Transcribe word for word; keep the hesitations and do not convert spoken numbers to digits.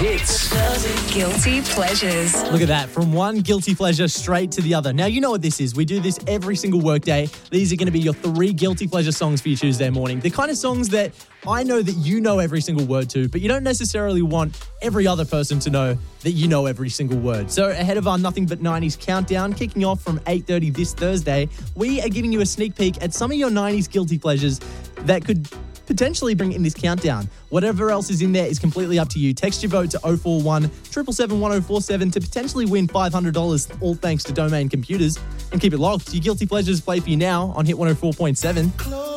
Hits. Guilty pleasures. Look at that. From one guilty pleasure straight to the other. Now, you know what this is. We do this every single workday. These are going to be your three guilty pleasure songs for you Tuesday morning. The kind of songs that I know that you know every single word to, but you don't necessarily want every other person to know that you know every single word. So ahead of our Nothing But nineties countdown, kicking off from eight thirty this Thursday, we are giving you a sneak peek at some of your nineties guilty pleasures that could potentially bring in this countdown. Whatever else is in there is completely up to you. Text your vote to oh four one, seven seven seven, one oh four seven to potentially win five hundred dollars, all thanks to Domain Computers. And keep it locked. Your guilty pleasures play for you now on Hit one oh four point seven.